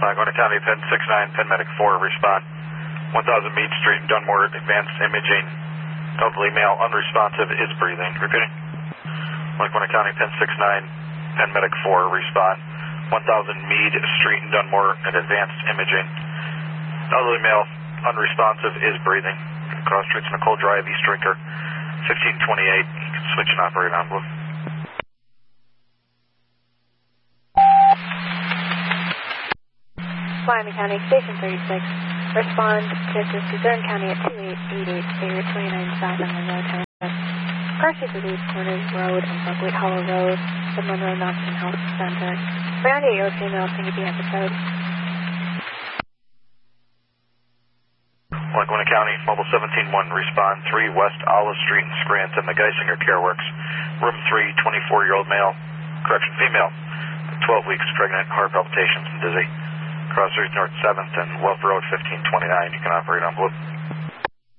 Lackawanna County, Penn 69, Penn Medic 4, respond. 1000 Mead Street, Dunmore, advanced imaging. Elderly male, unresponsive, is breathing. Repeating. Lackawanna County, Penn 69, Penn Medic 4, respond. 1000 Mead Street, Dunmore, at advanced imaging. Elderly male, unresponsive, is breathing. Cross streets Nicole Drive, East Drinker, 1528. You can switch and operate on blue. Miami County, Station 36. Respond to Luzerne County at 2888, Area 29 South on Monroe Town. Car streets of East Corners Road and Buckwheat Hollow Road, the Monroe Knoxon Health Center. Round 8 year female, PNP episode. Lackawanna County, Mobile 17-1, respond 3 West Olive Street in Scranton, the Geisinger Care Works. Room 3, 24-year-old male, correction, female, 12 weeks, pregnant, heart palpitations and dizzy. Cross Street North 7th and Welf Road 1529. You can operate on blue.